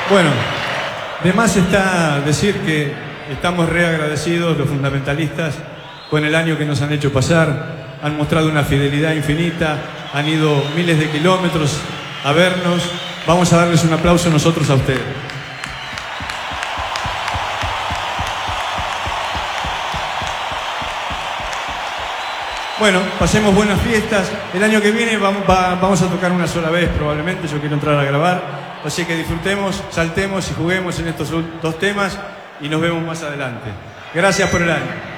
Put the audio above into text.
Bueno, de más está decir que estamos reagradecidos los fundamentalistas con el año que nos han hecho pasar. Han mostrado una fidelidad infinita, han ido miles de kilómetros a vernos. Vamos a darles un aplauso nosotros a ustedes. Bueno, pasemos buenas fiestas. El año que viene vamos a tocar una sola vez probablemente. Yo quiero entrar a grabar. Así que disfrutemos, saltemos y juguemos en estos dos temas y nos vemos más adelante. Gracias por el año.